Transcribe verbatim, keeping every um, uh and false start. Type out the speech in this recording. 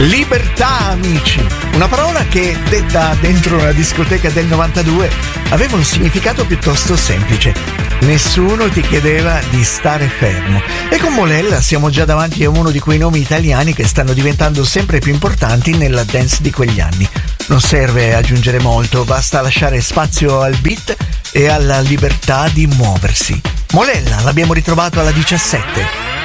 Libertà, amici, una parola che, detta dentro una discoteca del novantadue, aveva un significato piuttosto semplice. Nessuno ti chiedeva di stare fermo. E con Molella siamo già davanti a uno di quei nomi italiani che stanno diventando sempre più importanti nella dance di quegli anni. Non serve aggiungere molto, basta lasciare spazio al beat e alla libertà di muoversi. Molella l'abbiamo ritrovato alla diciassette.